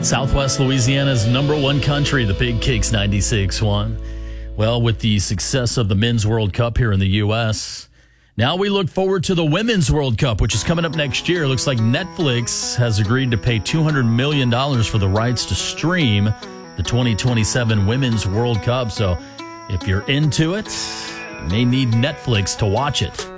Southwest Louisiana's number one country, the Big Kicks 96.1. Well, with the success of the Men's World Cup here in the U.S., now we look forward to the Women's World Cup, which is coming up next year. Looks like Netflix has agreed to pay $200 million for the rights to stream the 2027 Women's World Cup. So if you're into it, you may need Netflix to watch it.